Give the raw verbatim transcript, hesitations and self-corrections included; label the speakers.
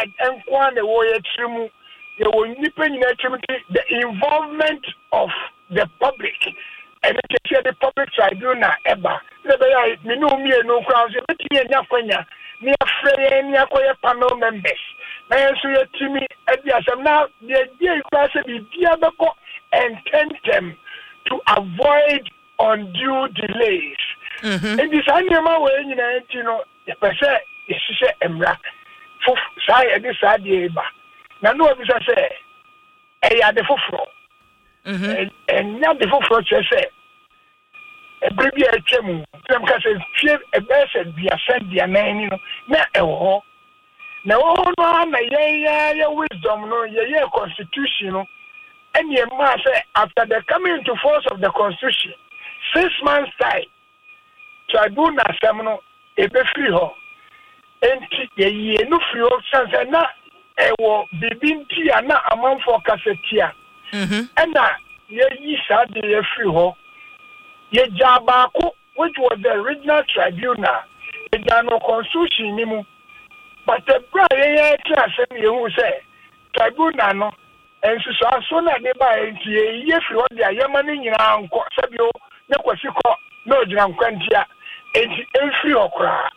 Speaker 1: and one the way trim the the involvement of the public and the public tribunal ever. Me no me no crowds, but me nyafanya, me afraid ni akoye panel members. Na so ye timi e dia sam now the dey class be dia beko and tend them to avoid undue delays. Mm-hmm. And this animal way you know, you know, the person is emra. For say this idea ba. Na no be say e ya de foforo. Mhm. And now the foforo say e brebi e twemu. Dem ka say fie e be say bia send dia nan ni no. Na e ho. Na ho no na ye ye wisdom no ye ye constitution no. And ye ma say after the coming into force of the constitution six months time tribunal semno e be free ho enti ye ye no free ho sanse na e wo bibinti ana amanfo kasetia mhm ena ye yi sa de ye free ho ye jabako which was the original tribunal e no constitution ni mu but the bra ye ye class ye hu say tribunal no enso so aso na de ba enti ye ye free ho de ayama ni nyina anko sabio ne kwasi ko no jira nkwantia enti enfiri okra